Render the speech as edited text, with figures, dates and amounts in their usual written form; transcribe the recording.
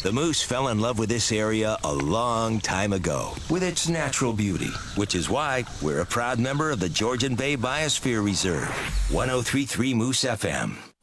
The moose fell in love with this area a long time ago, with its natural beauty, which is why we're a proud member of the Georgian Bay Biosphere Reserve. 103.3 Moose FM.